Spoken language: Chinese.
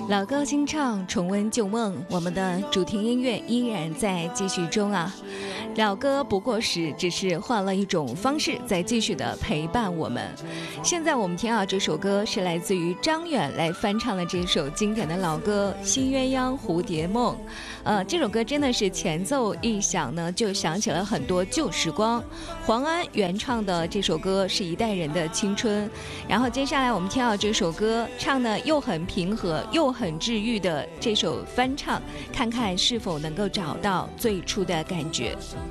老歌新唱，重温旧梦，我们的主题音乐依然在继续中啊。老歌不过时，只是换了一种方式在继续的陪伴我们。现在我们听到这首歌是来自于张远来翻唱的这首经典的老歌《新鸳鸯蝴蝶梦》。这首歌真的是前奏一响呢，就想起了很多旧时光。黄安原唱的这首歌是一代人的青春，然后接下来我们听到这首歌唱的又很平和又很治愈的这首翻唱，看看是否能够找到最初的感觉。